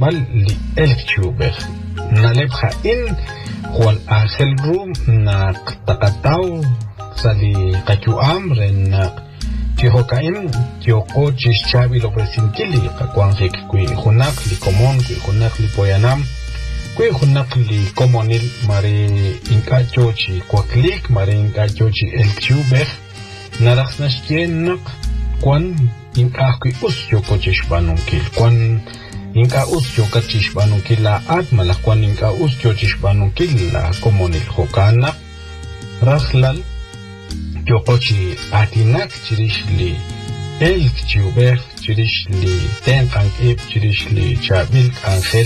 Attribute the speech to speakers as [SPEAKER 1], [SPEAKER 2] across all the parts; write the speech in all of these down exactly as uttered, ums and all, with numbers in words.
[SPEAKER 1] bal li elchubeh nalebha in Juan Ángel Rum na takataw sali kachuam ren tihokain tioko chischabi lo presintili kakwangik kui hunak li komon kui hunak li poyanam kui hunak li komonil mare inkachochi kwaklik mare inkachochi elchubeh naraxnashkienak kwan inka kui us yoko chishbanunkil kwan inka us yoko chishbanunkil la at malak kwan inka us yoko chishbanunkil la komonil hokana raxlal yokochi atinak chirishli elk chubeh chirishli tenkankib chirishli chabilk angel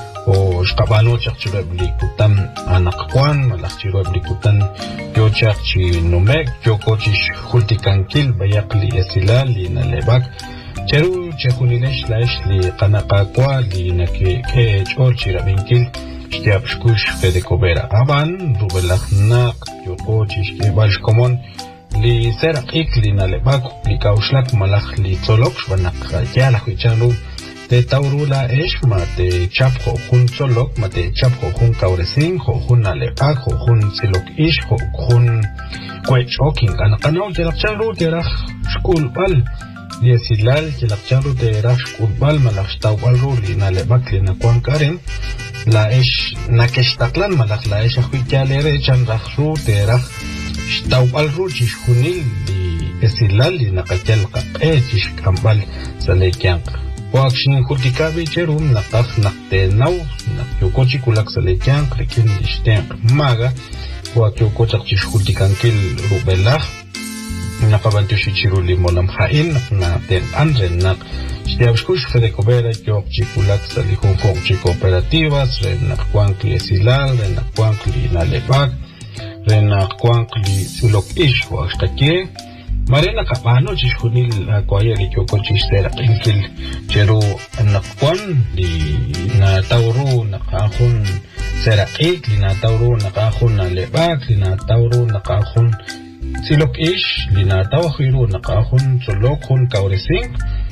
[SPEAKER 1] o shkabano chakchirabli kutan anakwan malak chirabli kutan yochak chi numek yokochi hultikankil bayakli esilali nalebak cheru chehunilesh laishli kanakakwa li nake ke chol chirabinkil shtiab shkush fede kobera aban rubelachnak yokochi shkebash komon li serak ikli nalebak li kaushlak malak li tzolok shbanak yala huichanu te taurula esh mate chapko hun tzolok mate chapko hun kauresin ho hun nalebak ho hun silok ish ho hun kwechokin kanakanaw jalakchanru terach shkul bal yesilal jalakchanru terach shkul bal malak shtawbal ru li nalebak li nakwan karen la esh nakeshtaklan malak la esh ahuikyalere chan rakhru terach shtawbal ru chishkunil li esilal li nakachalqa e chishkambal salekyanq Wakshin Hurtikabi Cherum Nakak Naktenaw Nakyokochi Kulak Salekyan Krikin Ishten Maga Wakyokochak Chishultikankil Rubelach Nakabantushi Chiruli Molam Hain Naten Andren Nak Shtiabskush Fedekobera Kyok Chikulak Salihun Kok Chikooperativas Renak Kwankli Esilal Renak Kwankli Nalebak Renak Kwankli Sulok Ish Wakshtakie Marena kapano chishkunil kwaya li kyoko chishtera inkil cheru nakwan li na tauru nakahun serakik li na tauru nakahun na lebak li na tauru nakahun silok ish li na tawahiru nakahun solokun kauresing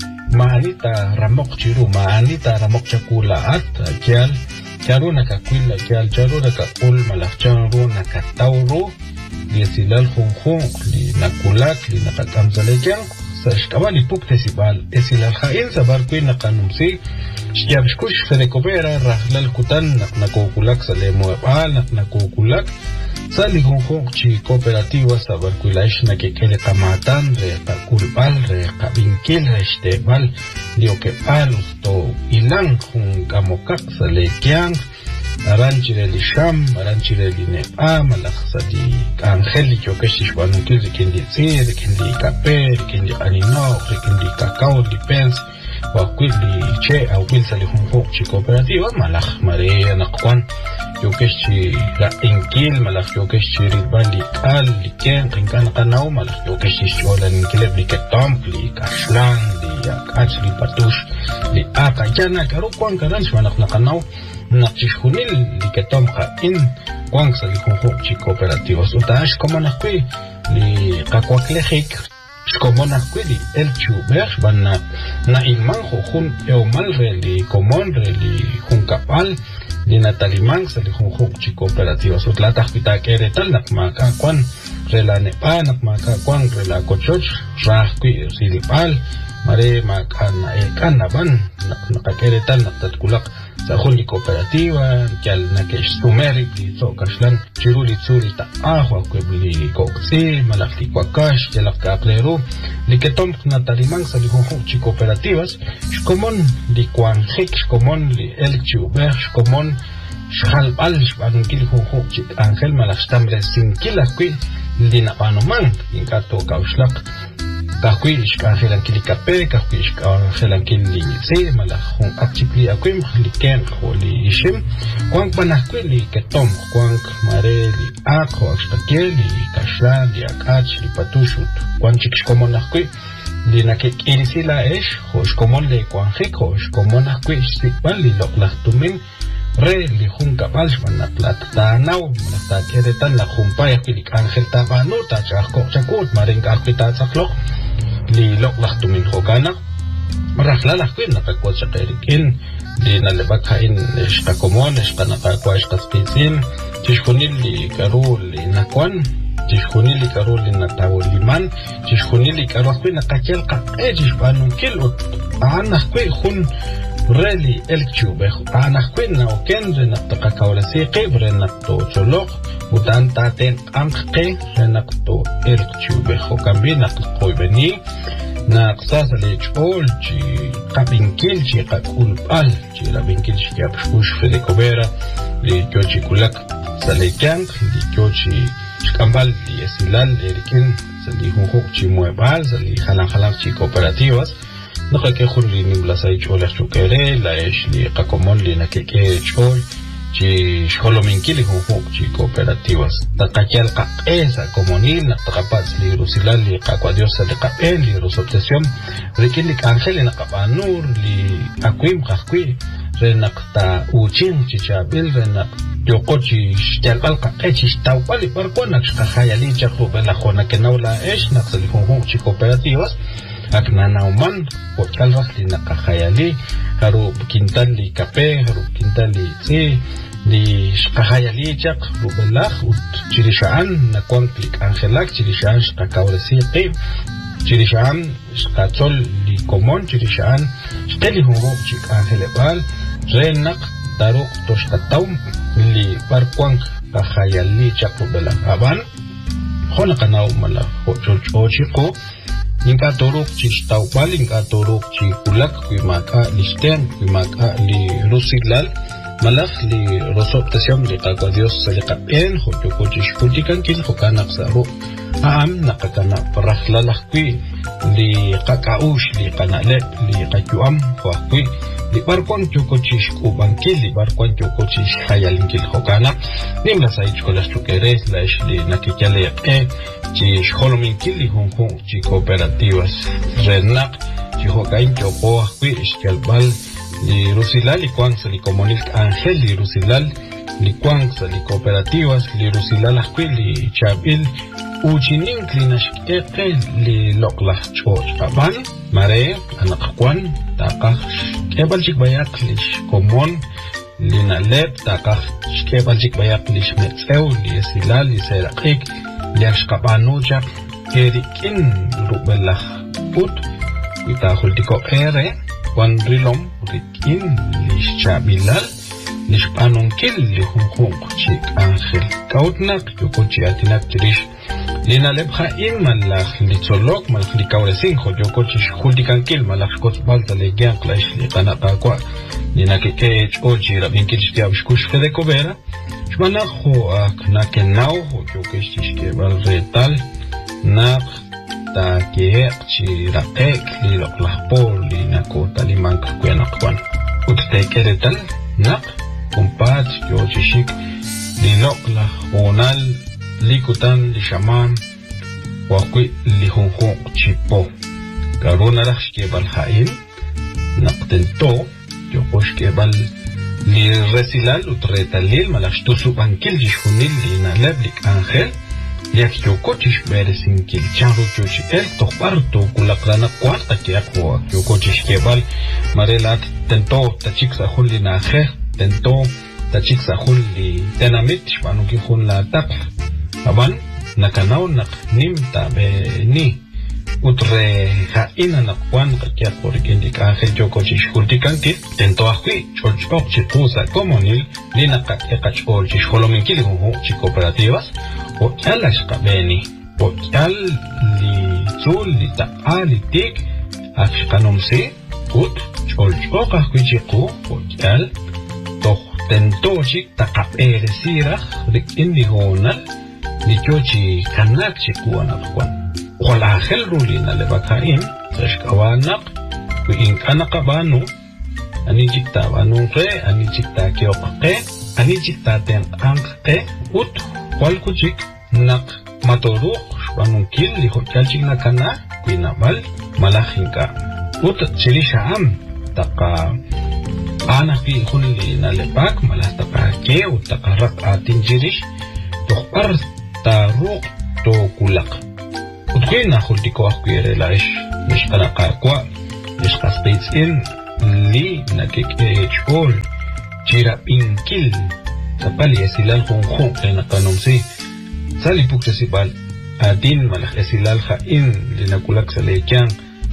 [SPEAKER 1] maanita ramok chiru maanita ramok chakula at kyal charu nakakwila kyal charu nakakul malak charu nakatauru Yesilal Junjun, li Nakulak, li Nakakamzalekian, Sashkabali Puk Tesibal, Esilal Hain Sabarqui Nakanumsi, Shkiabshkush Fedekobera, Rahlal Kutan, Nakokulak, Salemuebal, Nakokulak, Sali Junjun, Chi Cooperativa, Sabarquilash, Nakekele Kamatan, Reka Kulbal, Reka Binkil, Rechtebal, Liokepal, Usto Ilan, Jungamokak, Salekian, Aranchire li sham, aranchire li nepa, malaksa di angel yo keshish banukil di kendi zir, di kendi kape, di kendi anino, di kendi kakao, di pens, wakwil li che, awil sa li hunhok chi kooperativa, malak mare nakwan, yo keshi la inkil, malak yo keshi rilban li kal, li ken, rinkan kanaw, malak yo keshi shola ninkileb li ketomp, li kashlang, li akach, li patush, li aka, jana karo kwan karan shmanak nakanaw, Nakishunil li ketom in kwang sa li hunhok chi kooperativos utash komonakwi li kakwaklehik shkomonakwi li elchuber banna na ilman hun eumal re li komon re li hunkapal li natalimang sa li hunhok chi kooperativos utlatah pitak eretal nakmaka kwan re la nepa nakmaka kwan re la kochoch rahkwi silipal mare makana ekanaban nakakeretal naktatkulak sa huli kooperativa kyal nakesh sumeri li sokashlan chiruli tsuri ta ahwa kwebli koksi malakti kwakash yalak kapleru li ketom natalimang sa lihunhuk chi kooperativas shkomon li kwanhik shkomon li elchuber shkomon shhalbal shbanunkil hunhuk chi angel malakshtamre sinkila kwi li napanomang inkato kaushlak Kakui ishkahelan kili kape, kakui ishkahelan kili se, malah hong akchipli akwim liken li ishim, kwang panakwi li ketom, kwang mare li akho akshtakel, li kashlan, li akach, li patushut, kwang chikshkomon akwi, li nakik irisila esh, hoshkomon le kwang hik, hoshkomon akwi ishtikban li loklahtumin, re li hunkapal shman naplatatanaw, manatakeretan la humpay akwi li kanghel tabano, tachakok chakut, maring akwi tatsaklok, li lok lah tumin hokana rahlala kwin nakakwat sa kerikin لنا لبكاين إشقاكمون إشقانقاكوا إشقاسبيزين تشخوني لي كارول لنكوان تشخوني لي كارول لنتاول ليمان تشخوني لي كارول كوي نقاكيل قاقيجيش بانون كيلو أنا كوي خون رالي الكتشوب أنا كوي ناوكين رنقتقا كاولاسيقي برنقتو تشولوق وتان تاتين أنققي رنقتو الكتشوب وكامبي نقتقوي بني ناقصاص اللي تقول شي قابينكيل شي قاكول بال شي رابينكيل شي كابشكوش في ديكوبيرا اللي جوشي كولك ساليكانك اللي جوشي شكامبال اللي يسيلال اللي اللي هو شي موبال اللي خلان خلان شي كوبراتيواس نقول كي خل اللي نبلا ساي تقول شوكيري لا إيش اللي قاكمون اللي نكيكي تقول شي شخولومينكيل هو شي كوبراتيواس تقاكيل قاقيسا كومونيل نقطقاباس لي روسيلال اللي قاكواديوس اللي قابين لي روسوبتسيوم ريكين لك أنخيل نقابانور اللي أكويم قاكوي رنقتا وچين چيشابيل رنق يوقوشي شتالبال قاقيشي شتاوبالي بركونك شقاخايالي جاكو بلاخونا كنولا إيش نقصلي هو شي كوبراتيواس أكنا نومان وكال رخلي نقاخايالي هارو بكينتان لي كابي هارو بكينتان لي تي لي شقاخايالي جاك روبلاخ وتشيريشان نكون كليك أنخلاك تشيريشان شقاكاورسيقي تشيريشان شقاتول لي كومون تشيريشان شقالي هو جيك أنخلبال رينق داروق توشتاوم لي باركوانك كاخايالي جاك روبلاخ أبان خونق ناو ملا خوشيقو Inka torok chi staubal, inka torok chi kulak, kuimaka li sten, kuimaka li rusilal, malak li rosoptasyam li kakadios sa li kapien, hotoko chi shkultikan kin, hokanak sa ro. Aam nakakana parahlalak kui, li kakaush, li kanalep, li kakyuam, huakui, li barkwan choko chi shkubankil, li barkwan choko chi shayalinkil hokana, nimla sa ichkolas chukere, slash li nakikyale e, chi shkolominkil li hong hong chi cooperativas renak chi hokain chopo akui ishkelbal li rusilal li kwangsa li comunil angel li rusilal li kwangsa li cooperativas li rusilal akui li chabil uchinin klinashkeke li loklah choch aban mare anakakwan takah kebal chik bayak li komon li nalep takah kebal chik bayak li shmetsew li silal li serakik Liash kapanuja erikin rubellah put kita hultiko ere wan rilom rikin lish chabilal lish panunkil li hung chik angel kautnak yukochi atinak tirish lina lebha in malach li tsolok malach li kauresin ho yukochi hultikankil malach kotbalta le gian clash li kanapakwa lina kekech oji rabinkil shtiab shkush fede kobera Shmanak ho ak nakenau ho yukesh kebal retal nak ta kehek chi rakek li loklahpol li nako talimank kwenakwan uttekeretal nak kumpat yochishik li loklah onal likutan li shaman wakui li honhong chipo karuna raksh kebal hain naktento yokosh kebal li resilal utretalil malashtu subankil jishunil li nalablik angel yak yokochish beresinkel chanro chochi el tohparto kulakrana cuarta que akwa yokochish kebal marelat tento tachik sa hulli na khe tento tachik sa hulli tenamit shmanu ki hunla tap aban nakanaw nak nimta be ni utre ha ina na kwan ka por kendi ka angel yokochish hultikanki tento akwi chorchok chitusa komonil lina ka ka chorchish holominkil hu chi cooperativas Pokyal ashkabeni, pokyal li zul li ta'ali tik, ashkanomsi, ut, cholchok akwichiku, pokyal, toh tentochik takapere sirach, rikin li honal, li chochi kanak chikuan akwan. Wala akhel ruli na lebakain, sashkawanak, ku inkanakabanu, anijik tabanu ke, anijik takiokake, anijik taten angke, ut, walkuchik, nak matoruk shpanunkil li hokalchik nakana kuinabal malajinka ut chilisha am taka ana fi hulli nalepak malah taka ke ut taka rak atinjirish tohpar taruk to kulak ut kuina hultiko akuyere laish mishkana kakwa mishkas in li na que chol chira pinkil tapali esilal junjun lena kanomsi sali puktesibal adin malach esilal hain lena kulak salekian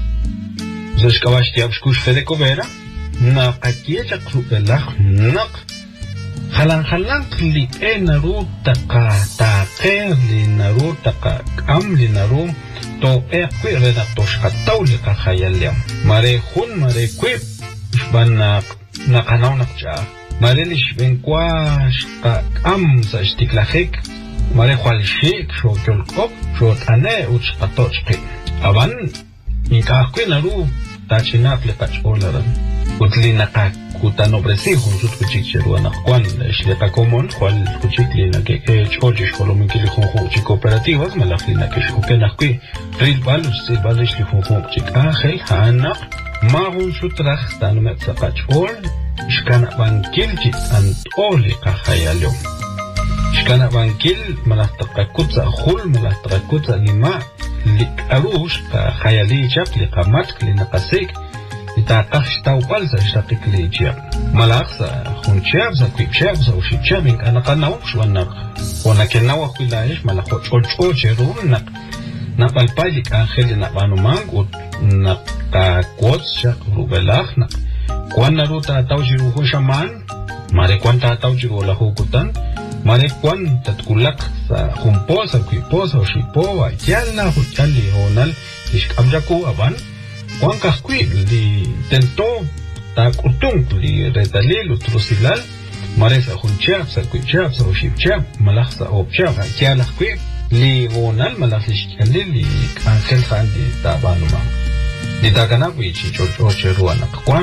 [SPEAKER 1] zoshkawash tiabshkush fedekobera na qakia chaqrubelach naq halan halan li enaru taqa taqer li naru taqa am li naru to eqwi reda toshqataw li qakhayalem mare khun mare kwi shbana naqanaw naqcha mare li shben kwash qa am sa shtiklahik mare khwal shik sho kolkop sho tane uchqatochqi aban inkaqwi naru tachinaq li qacholaran utlina qa kutano presijo sus kuchikcheruana Juan shleqa común Juan kuchiklina que cholish kolominkili junju chi cooperativas malaflina que shukena qui real valus si valus li junju chik ángel hana magun sutraj tan metzaqachol shkana bankil chit antoli qahayalom shkana bankil malastaqakutsa khul malastaqakutsa lima likarush qahayali chap liqamat linaqasik itaqash tawqalsa shtaqiklija malaqsa khunchab zakwibshab zawshibshab in ana qanaw shwanaq wana kenaw khilaish malaqo cholchocheru naq napalpalik ángel na banumang ut naqa kotsha rubelach naq kwana ruta tawjiru hushaman mare kwanta tawjiru la hukutan mare kwan tatkulaq sa khumposa kwiposa shipowa yalla huchalli honal ishkamjaku aban Juan Casqui li tentó ta kutung li retalil utrusilal maresa hunchab sa kuchab sa ushibchab malaksa obchab kialakwi li gonal malakishkali li angel khandi tabanuma li takana wichi chocho ruana kwan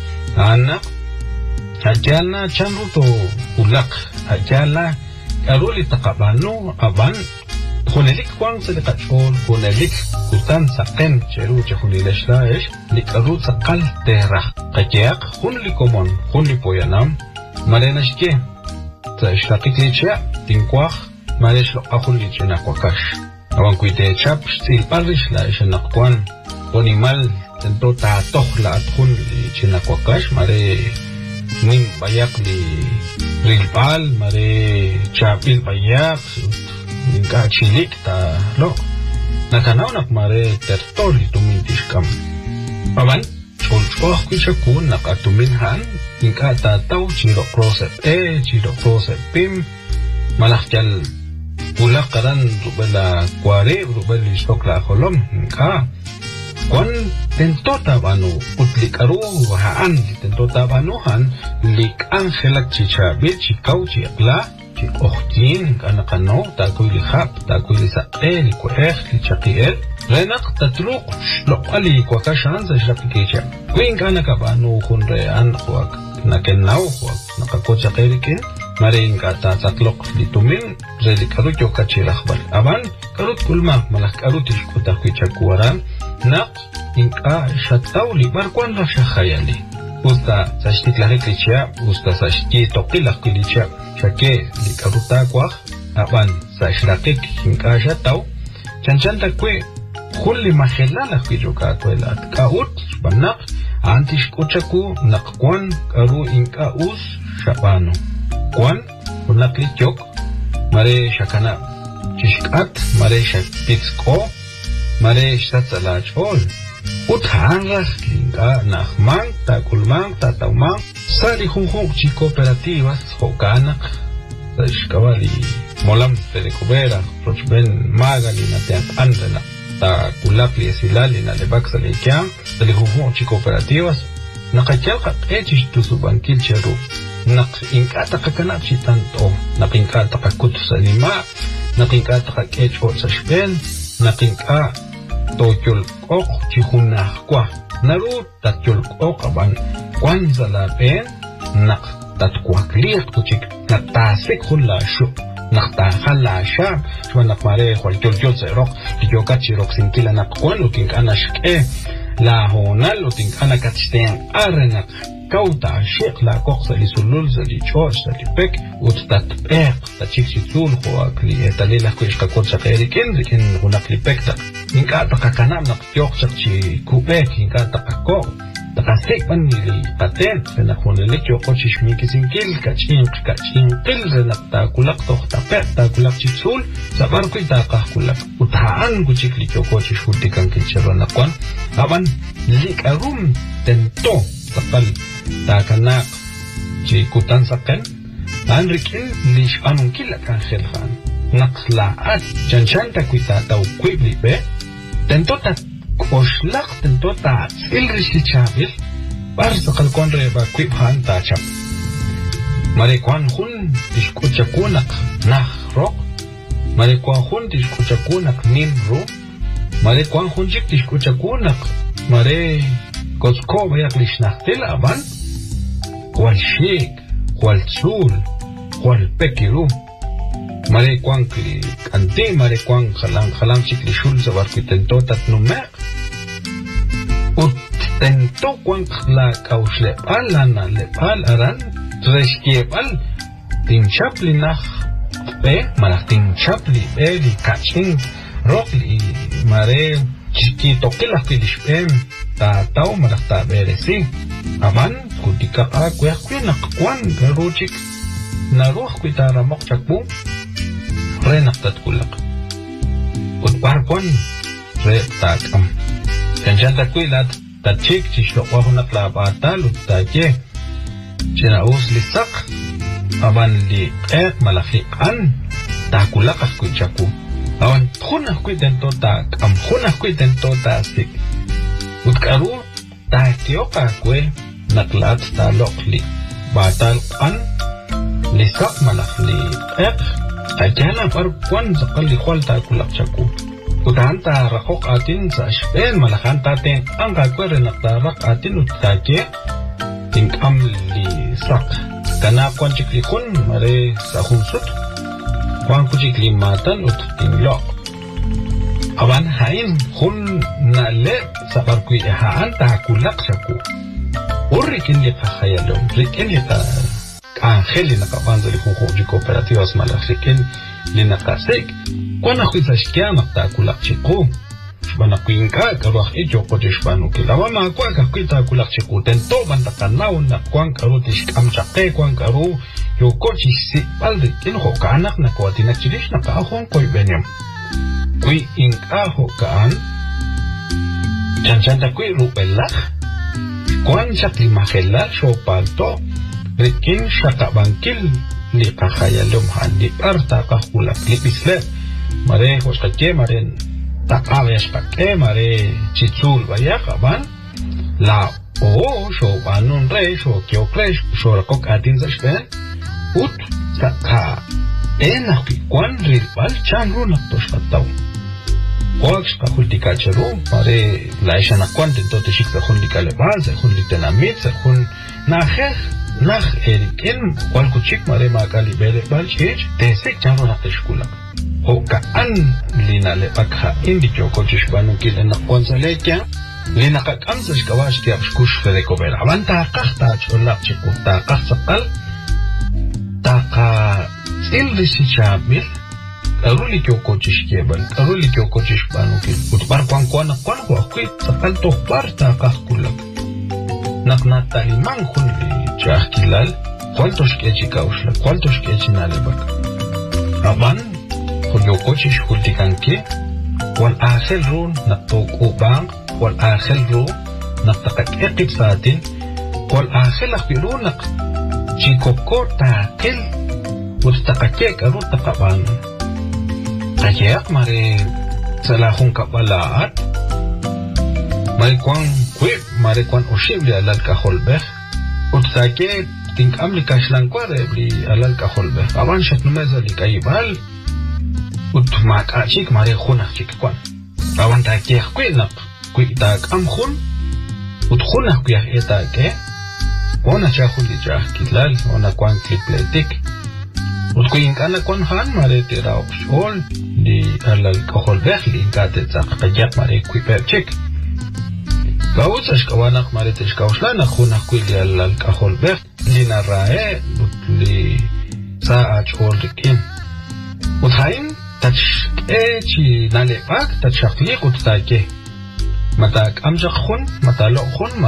[SPEAKER 1] ana ajana chanruto ulak ajala aruli taqabanu aban Hunelik Juan se le cachol, Hunelik Kutan Saken, Cheru, Chehunilesh, Likarut Sakal Terra, Kayak, Hunli Common, Hunli Poyanam, Marenashke, Shlakiklicha, Tinquach, Maresh Ahulich en Aquakash. Avanquite Chap, Stil Parish, la Shenakwan, Onimal, Tentota Tohla, Hunli Chenaquakash, Mare Nim Bayak li Rilpal, Mare Chapil Bayak, Inka chilik ta lo nakanaw nakmare tertoli tumintishkam aban cholchoh kuchakun nakatuminhan inka ta taw chiro crosep e chiro crosep pim malakjal ulaqaran rubela kware rubela stokla holom inka kwan tentota banu utlikaru haan tentota banu han lik angelak chicha bichi kauchi akla Ochtin, Kanakano, Takuili Hap, Takuili Sael, Kuech, Chakiel, Renak, Tatruk, Lokali, Kwakashan, Shapikisha. Queen Kanakabanu, Hunre, and Huak, Nakenau, Nakakocha Erikin, Marin Gata, Tatlok, Litumin, Zelikarujo Kachirachbal, Aban, Karut Kulma, Malakarutish, Kutakichakuaran, Nak, Inka, Shatauli, Marquan Rashahayali. Usta Sashtiklariklicha, Usta Sashki Tokilakilicha. Shake likaruta kwah aban sa shlakik hinkasha taw chanchanta kwe khulli mahelala kwijoka toilat kaut banak antish kuchaku nakwan karu inka us shabano kwan unakli chok mare shakana chishkat mare shapitsko mare shtatsalach ol uthanras linga nachman takulman tatawman Sari junjun chi cooperativas hokanak Shkawali molam telecubera rochben magalina tean andrena ta kulapli esilali na lebaksa lekian tali junjun chi cooperativas nakachalqa qechis tusubankil cheru nak inkata kakanap si tanto nak inkata kakutu sa lima nak inkata kakecho sa shben nak inka tokyol ok chi hunahkwa naru takyol ok aban kwanza la pen nak tatkwakliq kuchik natasik hulla shu nakta hala sha shwa nakmare khwalkyol kyol serok kiyokachi rok sinkila nakwan ukin anashke la honal ukin anakatsten arenak kauta shiq la qoqsa li sulul zali chosh zali pek uttat pek tachik situl khwakli etalila kuishka korcha qerikin dikin hunakli pek tak inka takakanam nak yoqchak chi kubek inka takako تقاسيك من اللي قتل فنحن لك يوقوش ميكي سنكيل كاتشين كاتشين قل زنق تاكلك تختفى تاكلك تسول سباركو تاقه كلك وتعان كوشيك لك يوقوش شوتي كان كنشرو نقوان أبان لك أروم تنتو تقل تاكناق جي كوتان سقن أن ركين ليش أنو كلا كان خلخان نقصلاعات جنشان تاكوي تاتاو كويبلي بي تنتو تات كوشلاق تنتو تات إلرشي شابل بارس قلقون ريبا كويب هان تاچاب مريكوان خون تشكو چكونك ناخ روق مريكوان خون تشكو چكونك نيم رو مريكوان خون جيك تشكو چكونك مري كوسكو بيقلش نختل أبان والشيك والسول والبكيرو مريكوان كلي كنتي مريكوان خلان خلان شكل شول زبار كتنتو تتنمق وتنتو كوان خلا كوش لبال لنا لبال أران ترشكي بال تنشاب لنخ بي ملخ تنشاب لي بي لي كاتشين روك لي مري كي توكيلك كيلش بيم تا تاو ملخ تا بيرسي أمان كوديكا أكويا كوينك كوان غروجيك نروح كوي تارا مقشك بو رينك تتكلك وتباركون ريق تاك أم كنشان تكوي لا تتشيك تشلقوه نقلا باتال وتاكي جنا أوس لساق أبان لي قيق ملخيق أن تاكلك أخكوي شاكو أوان تخون أخكوي دنتو تاك أم خون أخكوي دنتو تاسك وتكارو تاكيوك أخكوي نقلات تالوك لي باتال أن لساق ملخ لي قيق تاكيانا فرقوان زقل لي خوال تاكلك شاكو وتان تا رقوق آتين ساشبين ملخان تاتين أنغا كوير نقتا رق آتين وتاكي تنك أم لي ساق كنا كوان شكلي خون مري ساخون سوت كوان كو شكلي ماتن وتتين لوق أبان هاين خون نالي ساقركوي إحاان تاكلك شاكو وركن لي قخيالهم ركن لي كان لنا كفانز اللي هو جي كوبراتيفاس مالخليكين لنا كاسيك كنا خويز أشكيا نقطع كل أشيكو شبنا كوينكا كروح إيجو كوجش بانو كلا وما كوا كويتا كل أشيكو تنتو بنتكنا ونكوان كرو تشكام شقي كوان كرو يو كوجي سي بالد كين هو كانك نكواتي نكشليش نكاهون كوي بنيم كوي إنكا هو كان جانجان تكوي روبلخ كوان شكل مخلال شو بالتو لكن شقا بانكيل لقا خيالهم هاندي ارتاقا خولك لبسلات مري خوشقاكي مري تاقا ويشقاكي مري تشيتسول وياقا بان لا او شو بانون ري شو كيو كريش شو رقوك آتين زشبين اوت ساقا اينا في كوان ريلبال چان رو نقطوش قطاو قوك شقا خلتي كاتشرو مري لايشانا كوان تنتو تشيك سخون لكا لبال سخون لتناميت سخون ناخخ نخ إيريكين والكو تشيك مري ماكالي بيلي بالشيج تهسيك جانو نقتشكولك هو كأن لنا لبكها إندي جوكو تشبانو كيل إنك قوانزاليكيا لنا كأمزش كواش تيابشكوش فريكو بيلا وان تاقخ تاجولاق تشكو تاقخ سقل تاقا سيل رشي شابيل أرولي جوكو تشكيبل أرولي جوكو تشبانو كيل وتبار كوان كوان كوان كوان كوان سقل تخبار تاقخ كولك نقنا تاليمان خلي جاه كلال قولتوش كيجي كاوشلا قولتوش كيجي نالبك أبان خليو كوشيش خلتي كانكي والآخر رو نقطوكو بان والآخر رو نقطقك اقب ساتين والآخر لخبرو نق جيكوكو تاقل وستقكيك أرو تقبان قياق ماري سلاخون كبالاات ماري كوان كويب ماري كوان أشيبلي على الكحول بخ وتساكي تنك أمريكا شلانكواري بلي على الكحول بخ أبان شكل مزالي كايبال وتماك أشيك ماري خونك شيك كوان أبان تاكي كوي نق كوي تاك أم خون وتخونك كوي أخي تاكي وانا شاخو لي جاه كتلال وانا كوان كليب ليتك وتكوي إنك أنا كوان خان ماري تيراو شول لي على الكحول بخ لي إنك تتساق قجاق ماري كوي بيبشيك باوتش كوانك ماريتش كاوشلا نخونا كويلي على الكحول بخ لينا راي لي ساعة شوركين وتهاين تش ايشي نالي باك تشخليق وتتاكي متاك امجق خون متالو خون ملخ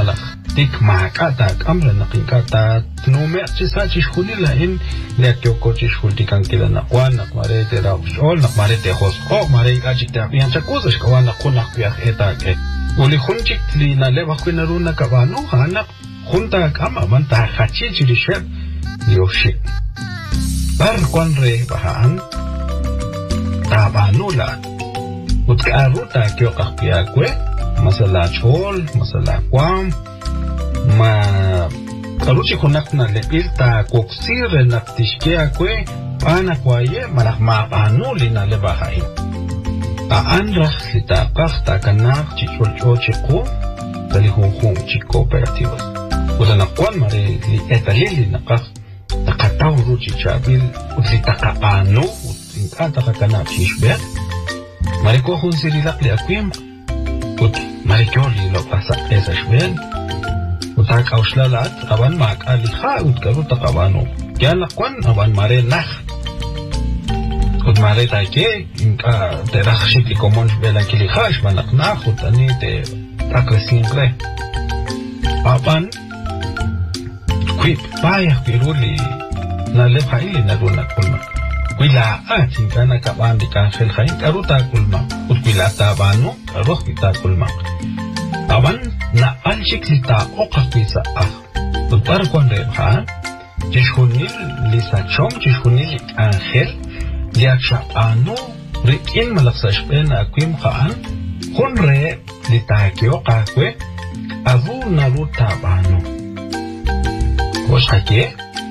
[SPEAKER 1] tik makata kamra nakinkata numer chisa chishulila in leakyo chishultikan kila nakwan nakmare te rausol nakmare te hos o mare gachik te apian chakuza shkawan nakunak piak etak uli hunchik li naleba kwinaruna kabano hanak junta kama manta hachichirishep yoshik bar kwanre bahaan tabanula utkaruta kyo kakpiakwe masala chol masala kwam ma karuchi kunak na lepil ta koksire na tishkea kwe pana kwaye malak mapanuli na lebahay aanrak sita kakta kanak chicholcho chiko kalihungkung chiko operativas usanakwan mare li etalili na kak takataw ruchi chabil usitakaano usinkata kakanak chishbet mariko hun sirilak li akwim ut mariko li lopasa esa shben utak auslalat aban mak aliha utkaru takabano kyan lakwan aban mare nakh ut mare taike inka terakh shikli komon shbela kilihash banak nakh utani te takresingre aban kwip paya piruli na lephaili na runa kulma kwila atin kana kabandi kansel khain karuta kulma ut kwila tabano karuh kita kulma aban na alchik lita oqa kwisa ah utar kon rebha jishunil lisa chom jishunil angel liaksha anu rikin malaksash ben akwim khaan khunre lita kyo qakwe avu naruta bano وشحكي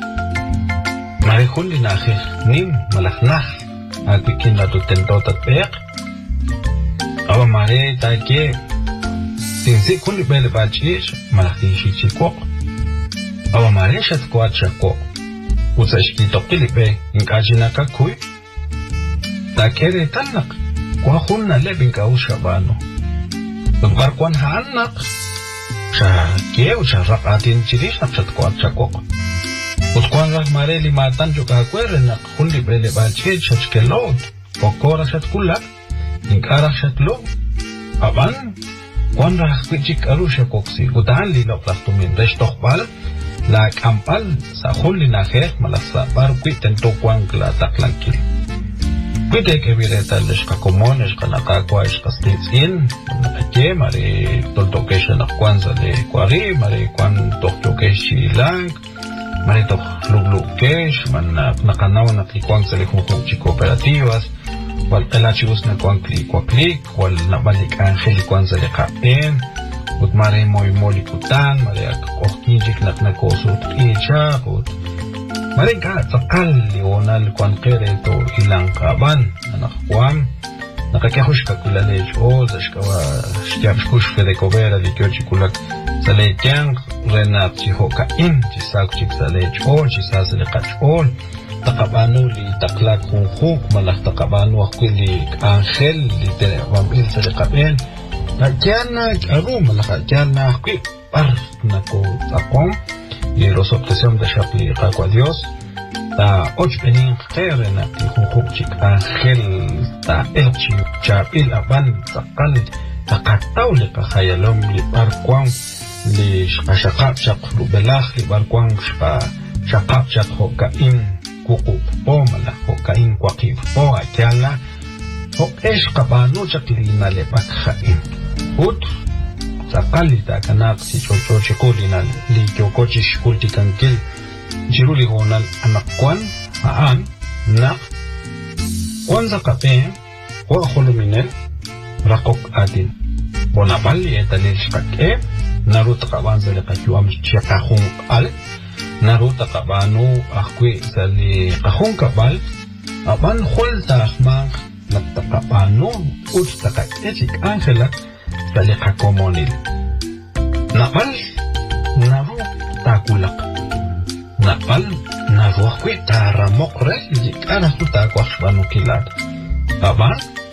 [SPEAKER 1] ماري خلي ناخي نيم ملخناخ أكيد لا تتنتو تطبيق أو ماري تاكي تنسي كل بيل باتشيش ملخي شي شيكوك أو ماري شتكوات شكوك وساشكي تقلي بي إنكاجينا كاكوي تاكيري تنق وخلنا لبنك أو شبانو بمقاركوان هانق شاكي وشارقاتين تشريش نقشت كوات شاكوك وتكون راه ماري لي ماتان جو كاكوير نق خلي بيلي بالشيد شاشكلود وكورا شات كلك نكارا شاتلو أبان كون راه كويتشيك أرو شاكوكسي ودان لي لو بلاستومين ريش تخبال لا كامبال ساخولي ناخير ملاسا بار كويتن توكوان كلا تاكلانكيل كويتك أبيريتا لشكا كومون لشكا ناكاكوا لشكا ستيتسين ناكي ماري تولتوكيش ناكوانزا لي كواري ماري كوان توكيوكيش لانك ماري توك لوبلوكيش من ناكاناو ناكلي كوانزا لي كونكوكي كوبراتيواس والقلاتيوس ناكوان كلي كوكليك والناباليك أنخيلي كوانزا لي قابين وت ماري موي مولي كوتان ماري أكوكيجيك ناكناكوسو تقيشا وت mari ka takal lional kwan kere to ilang kaban anak kwan nakakyahush ka kulalej o zashkawa shtyapshkush fede kovera likyochi kulak salejang renat chihoka in chisak chik salej o chisas liqach ol takabanu li taklak khunkhuk malak takabanu akwili angel li tere wamil salikaben nakyana aru malak akyana akwi par nako takom y los obsesión de Shapli Raco a Dios ta och benin khair na khukuk angel ta elchi chapil aban taqal taqataw li khayalom li barquan li shaqaq shaqlu belakh li barquan shqa shaqaq shaq hokain kuku pomala hokain kwaqif po akala ho esh qabanu chaqli na le bakhain ut Sakalita kanak si chocho chikulina li kyokochi shikulti kankil jiruli honal anakwan maan nak kwanza kape wa khuluminel rakok adin bonabali etalil shkake naruta kabanza le kakyuam chakahun al naruta kabanu akwi sali kahun kabal aban khulta ahmaq natakabanu ut takakechik angelak salika komonil napal naru takulak napal naru akwi taramok re jikana tu takwak banu kilat aban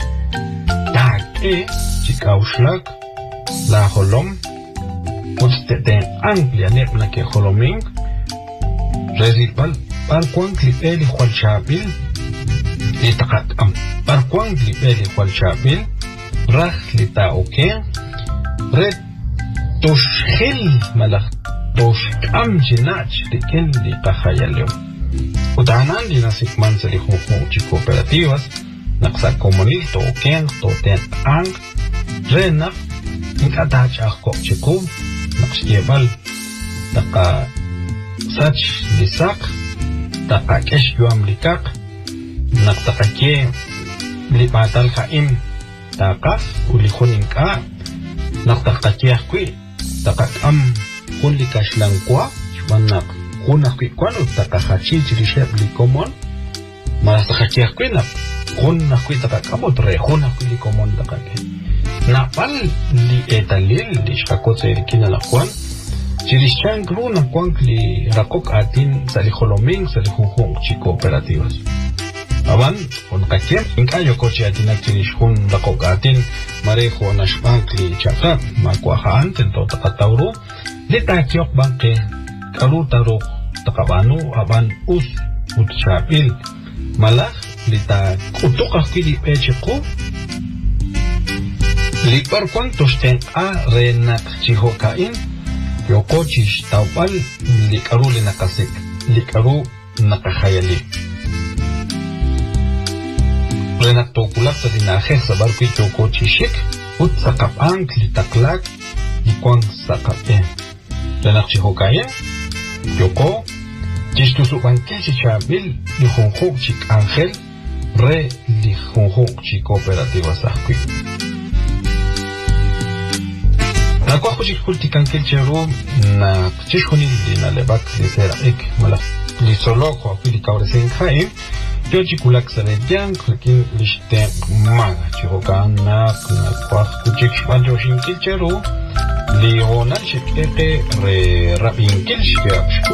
[SPEAKER 1] take chikauslak la holom usteten anglia nepna ke holoming rezipal par kwan klipeli kwal chabil itakat am par kwan klipeli kwal chabil rah lita oke red toshil malak toshkam jinach liken li kahayaleo utanan di nasik man sa lihong chi cooperativas naksa komunil to ken to ten ang renak ikatach ako chikum naksyebal taka sach lisak taka kesh yuam likak naktakake lipatal kaim takas ulihunin ka naktakake akwi takak am kunlikash lang kwa manak kuna kwi kwano takahachi jirishep likomon malas takake akwi na kuna kwi takakabot re kuna kwi likomon takake napal li etalil li shakotse erikina la kwan jirishang gru na kwan li rakok atin sa liholoming sa lihunghung chi cooperativas aban on kakiem inkayo kochi atin akchirish hun rakok atin marejo na shpank li chaka makwahaan tento takatauro li takyok bangke karu tarok takabanu aban us utshapil malak li ta utok akili pecheku li par cuantos ten a renak chihokain yokochish taupal li karu li nakasik li karu nakahayali renak tokulak sa dinahe sa barkwi yokochishik ut sakapang li taklak li kwang sakape renak chihokain yoko chistusu banke chichabil li honghok chik angel re li honghok chi cooperativa sahkwi na kwa kuchik kulti kankel chero na chishkuni li na lebak li sera ek mala li soloko apili kauresen khaim yo chikulak sare jang klikin liste maga chihokan na kwa kuchik shpanjo shinkil chero li honan shikete re rabin kil shkia